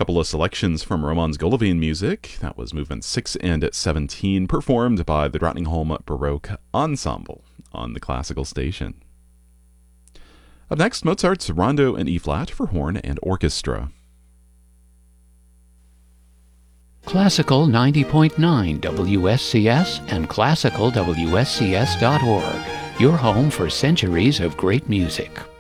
Couple of selections from Romans Golovin music. That was movements 6 and 17, performed by the Drottningholm Baroque Ensemble on the Classical Station. Up next, Mozart's Rondo in E-flat for horn and orchestra. Classical 90.9 WSCS and classicalwscs.org, your home for centuries of great music.